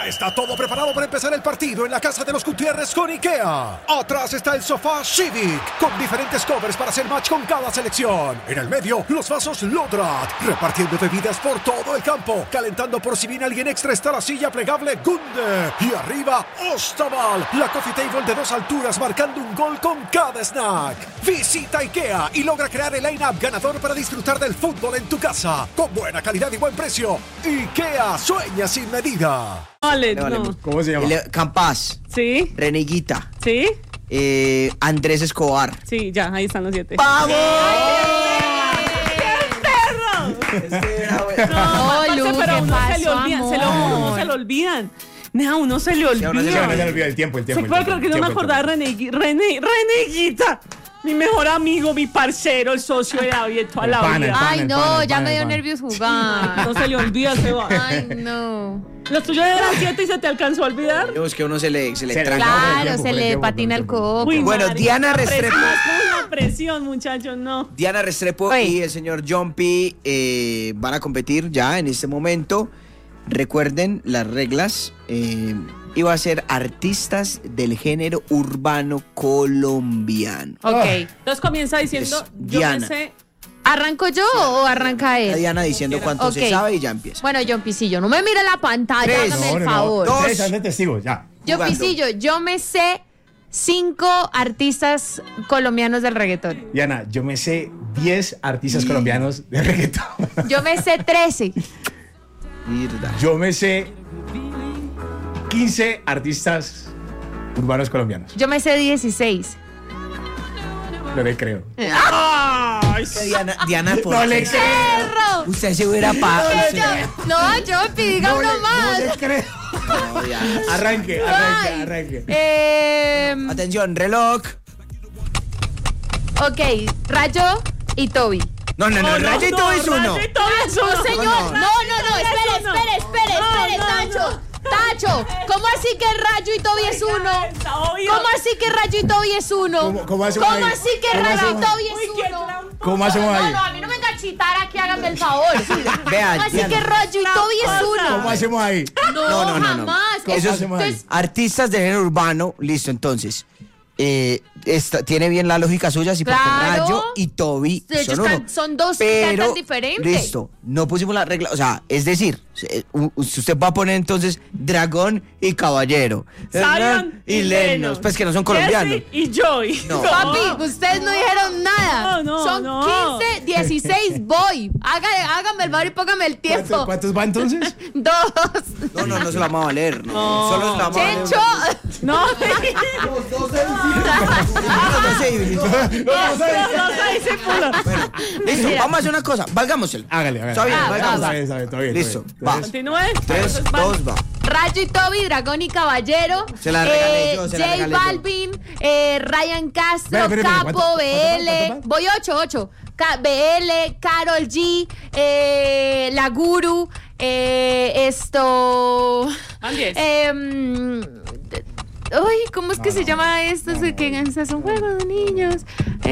Ya está todo preparado para empezar el partido en la casa de los Gutiérrez con IKEA. Atrás está el sofá Civic, con diferentes covers para hacer match con cada selección. En el medio, los vasos Lodrat, repartiendo bebidas por todo el campo. Calentando por si viene alguien extra está la silla plegable Gunde. Y arriba, Ostaval, la coffee table de 2 alturas marcando un gol con cada snack. Visita IKEA y logra crear el line-up ganador para disfrutar del fútbol en tu casa. Con buena calidad y buen precio. IKEA, sueña sin medida. Vale, no. ¿Cómo se llama? Campás. Sí. Reneguita. Sí. Andrés Escobar. Sí, ya, ahí están los 7. ¡Vamos! ¡Qué perro! No, Luke, pero a uno se le olvidan, uno se le olvidan. A uno se le olvida. No se le olvida el tiempo. Se puede creer que no me acordaba de Reneguita. Mi mejor amigo, mi parcero, el socio de David toda la vida. Ay, no, ya me dio nervios jugar. No se le olvida, se va. Ay, no. Los tuyos eran 7 y se te alcanzó a olvidar. Es que uno se le tranca. Claro, se le patina el coco. Uy, Bueno, Mari, Diana Restrepo. Una presión, muchachos, no. Diana Restrepo y el señor Jumpy van a competir ya en este momento. Recuerden las reglas. Iba a ser artistas del género urbano colombiano. Ok. Entonces comienza diciendo, yo Diana. me sé. ¿Arranco yo o arranca él? Diana diciendo cuánto Ok. se sabe y ya empieza. Bueno, John Pisillo, no me mire la pantalla, 3. hágame el favor. no. 3 de testigos, ya. John jugando. Pisillo, yo me sé 5 artistas colombianos del reggaetón. Diana, yo me sé 10 artistas colombianos de reggaetón. Yo me sé 13. Mierda. Yo me sé 15 artistas urbanos colombianos. Yo me sé 16. No le creo. Diana, ¿por No qué? ¡Perro! le creo. Usted se hubiera pagado. No, John, diga uno más. No le creo. No, Diana. Arranque. Atención, reloj. Ok, Rayo y Toby. No, Rayo y todo es uno. Rayo y todo es uno. No, señor. No, espere, Tacho, ¿cómo así que Rayo y Toby es uno? ¿Cómo así que Rayo y Toby es uno? ¿Cómo hacemos ahí? así que ¿Cómo Rayo y hacemos? Toby es uno? ¿Cómo hacemos ahí? No, a mí no me venga a chitar aquí, háganme el favor. Vea, ¿Cómo así Diana. que Rayo y Toby es uno? ¿Cómo hacemos ahí? No, No. jamás. ¿Cómo Eso hacemos ahí? es- Artistas de género urbano, listo, entonces. Tiene bien la lógica suya, sí, porque Claro. Rayo y Toby De hecho, son uno. son dos Pero, cantantes diferentes. listo, no pusimos la regla, o sea, es decir, usted va a poner entonces Dragón y Caballero. Zion y Lennox, pues que no son colombianos. Jesse y Joy. No. Papi, ustedes no dijeron nada. No, Son no. 15, 16, voy. Hágame el favor y póngame el tiempo. ¿Cuántos van entonces? 2. No se la vamos a valer, no. Solo se la vamos a valer. Chencho. No, Listo, vamos a hacer una cosa, valgámoselo. Hágale. Está bien, valgámoselo. Está bien, todo bien. Listo, va. continúe. 3, 2, va. Rayo y Toby, Dragón y Caballero. Se la regalé yo, se la J regalé yo. Balvin, Ryan Castro, Espere, Capo, ¿cuánto BL. van? Voy 8. BL, Karol G, La Guru, esto. Van 10. Uy, ¿cómo es que se llama esto? Que es un juego de niños.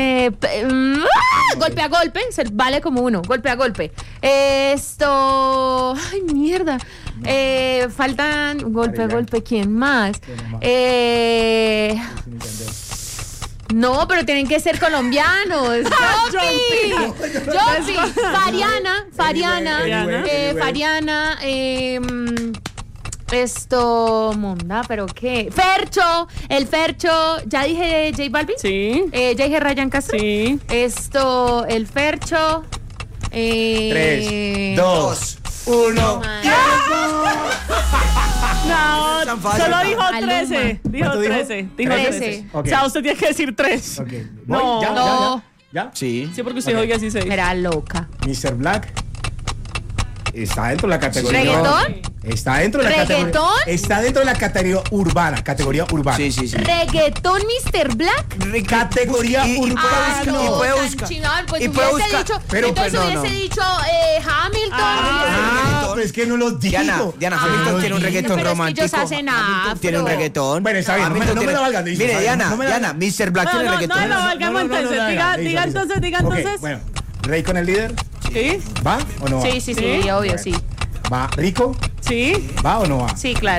Golpe a golpe, se vale como uno. Golpe a golpe. Esto. Ay, mierda. Faltan golpe a golpe. ¿Quién más? No, pero tienen que ser colombianos. Jopi. Fariana. Esto, Monda, ¿pero qué? El Fercho, ¿ya dije J Balvin? Sí. ¿Ya dije Ryan Castro? Sí. Esto, el Fercho. 3, 2, 1. No, Tan fácil. solo dijo Maluma. 13. Dijo ¿Cuánto dijo? 13. Dijo 13. 13. Ok. O sea, usted tiene que decir 3. Ok. No. ¿Voy? ¿Ya? No. ¿Ya? Sí. Sí, porque usted dijo 16. Era loca. Mr. Black está dentro de la categoría. ¿Reggaetón? Está dentro de la categoría. ¿Reggaetón? Está dentro de la categoría urbana. Sí. ¿Reggaetón Mr. Black? Categoría urbana. Y puede tan buscar. chingón, pues Y hubiese puede buscar. dicho, Pero, entonces no, hubiese no. dicho Hamilton. Ah, pero es que no lo digo. Diana Hamilton tiene un reggaetón pero romántico. es que ellos hacen afro. Tiene un reggaetón. Bueno, está bien, no me Hamilton la valgan, listo, Mire, está bien, Diana, no me la Diana, Mr. Black tiene No, reggaetón. valgamos entonces. Diga listo. Ok, entonces. bueno, Rey con el líder. Sí. ¿Va o no va? Sí, obvio, sí. ¿Va Rico? Sí. ¿Va o no va? Sí, claro.